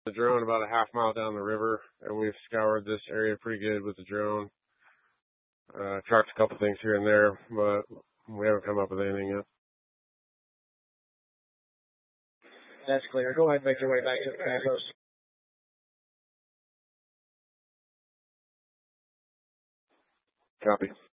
the drone about a half mile down the river, and we've scoured this area pretty good with the drone. Tracked a couple things here and there, but we haven't come up with anything yet. That's clear. Go ahead and make your way back to the campus. Copy.